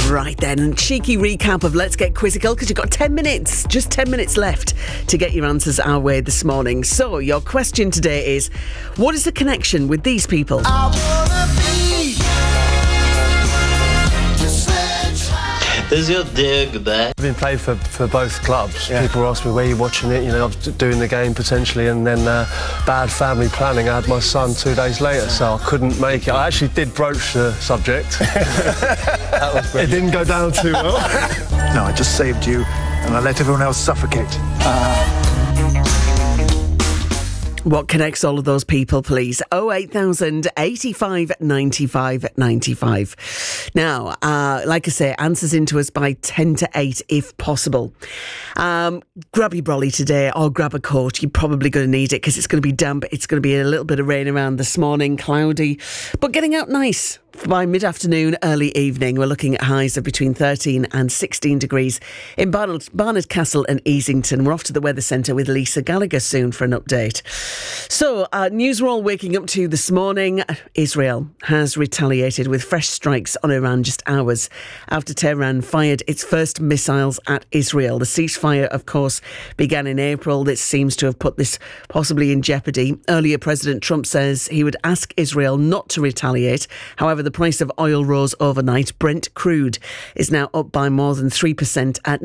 Right then, and cheeky recap of Let's Get Quizzical, because you've got 10 minutes, just 10 minutes left to get your answers our way this morning. So your question today is, what is the connection with these people? Is your dig back? I've been playing for both clubs. Yeah. People ask me where you're watching it, I was doing the game potentially, and then bad family planning. I had my son 2 days later, so I couldn't make it. I actually did broach the subject. That was brilliant. It didn't go down too well. No, I just saved you, and I let everyone else suffocate. What connects all of those people, please? 08000 85 95 95. Now, like I say, answers into us by 10 to 8 if possible. Grab your brolly today or grab a coat. You're probably going to need it because it's going to be damp. It's going to be a little bit of rain around this morning, cloudy, but getting out nice. By mid-afternoon, early evening, we're looking at highs of between 13 and 16 degrees in Barnard Castle and Easington. We're off to the Weather Centre with Lisa Gallagher soon for an update. So, news we're all waking up to this morning. Israel has retaliated with fresh strikes on Iran just hours after Tehran fired its first missiles at Israel. The ceasefire, of course, began in April. This seems to have put this possibly in jeopardy. Earlier, President Trump says he would ask Israel not to retaliate. However, the price of oil rose overnight. Brent crude is now up by more than 3% at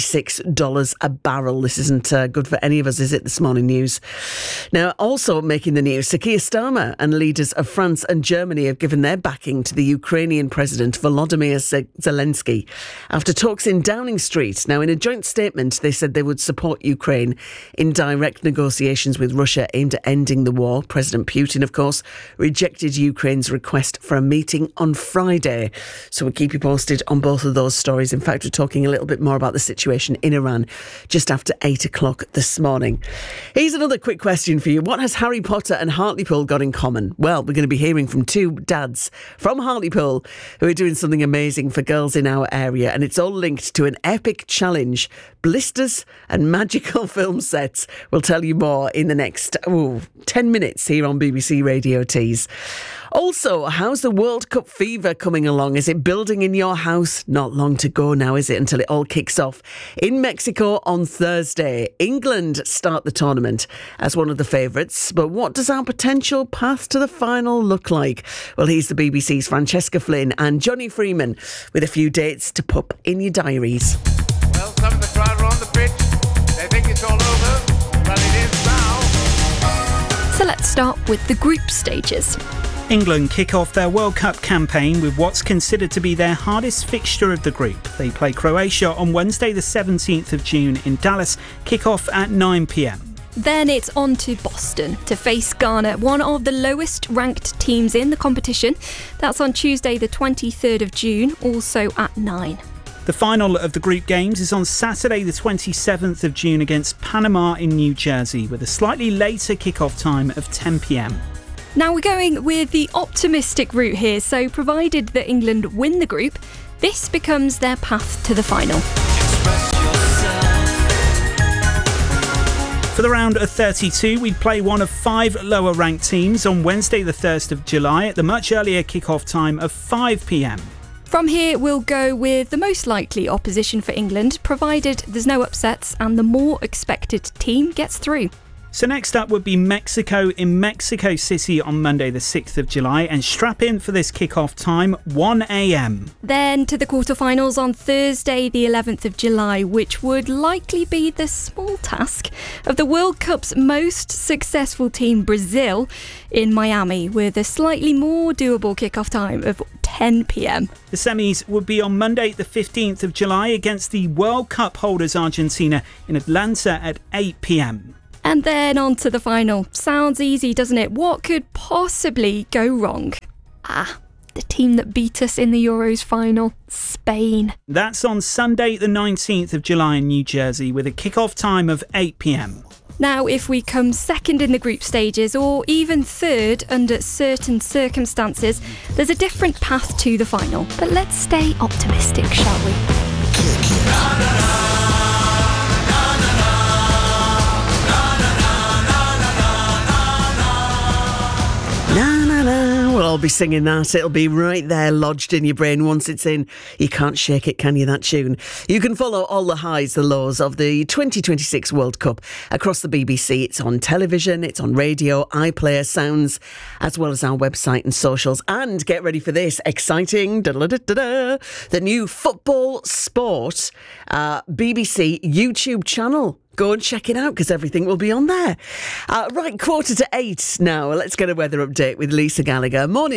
$96 a barrel. This isn't good for any of us, is it, this morning news? Now, also making the news, Sir Keir Starmer and leaders of France and Germany have given their backing to the Ukrainian President Volodymyr Zelensky after talks in Downing Street. Now, in a joint statement, they said they would support Ukraine in direct negotiations with Russia aimed at ending the war. President Putin, of course, rejected Ukraine's request for a meeting on Friday. So we'll keep you posted on both of those stories. In fact, we're talking a little bit more about the situation in Iran just after 8 o'clock this morning. Here's another quick question for you. What has Harry Potter and Hartlepool got in common? Well, we're going to be hearing from two dads from Hartlepool who are doing something amazing for girls in our area, and it's all linked to an epic challenge, blisters and magical film sets. We'll tell you more in the next 10 minutes here on BBC Radio Tees. Also, how's the World Cup fever coming along? Is it building in your house? Not long to go now, is it, until it all kicks off in Mexico on Thursday. England start the tournament as one of the favourites, but what does our potential path to the final look like? Well, here's the BBC's Francesca Flynn and Johnny Freeman with a few dates to pop in your diaries. Well, some of the crowd are on the pitch. They think it's all over, but it is now. So let's start with the group stages. England kick off their World Cup campaign with what's considered to be their hardest fixture of the group. They play Croatia on Wednesday the 17th of June in Dallas, kick off at 9 p.m. Then it's on to Boston to face Ghana, one of the lowest ranked teams in the competition. That's on Tuesday the 23rd of June, also at 9. The final of the group games is on Saturday the 27th of June against Panama in New Jersey, with a slightly later kick-off time of 10 p.m. Now we're going with the optimistic route here, so provided that England win the group, this becomes their path to the final. For the round of 32, we'd play one of 5 lower ranked teams on Wednesday the 1st of July at the much earlier kick-off time of 5 p.m. From here, we'll go with the most likely opposition for England, provided there's no upsets and the more expected team gets through. So next up would be Mexico in Mexico City on Monday the 6th of July, and strap in for this kick-off time, 1 a.m. Then to the quarterfinals on Thursday the 11th of July, which would likely be the small task of the World Cup's most successful team, Brazil, in Miami, with a slightly more doable kick-off time of 10 p.m. The semis would be on Monday the 15th of July against the World Cup holders Argentina in Atlanta at 8 p.m. And then on to the final. Sounds easy, doesn't it? What could possibly go wrong? The team that beat us in the Euros final, Spain. That's on Sunday the 19th of July in New Jersey with a kick-off time of 8 p.m. Now, if we come second in the group stages or even third under certain circumstances, there's a different path to the final. But let's stay optimistic, shall we? all be singing that. It'll be right there lodged in your brain. Once it's in, you can't shake it, can you, that tune? You can follow all the highs, the lows of the 2026 World Cup across the BBC. It's on television, it's on radio, iPlayer, Sounds, as well as our website and socials. And get ready for this exciting, the new Football Sport BBC YouTube channel. Go and check it out because everything will be on there. Right, 7:45 now. Let's get a weather update with Lisa Gallagher. Morning.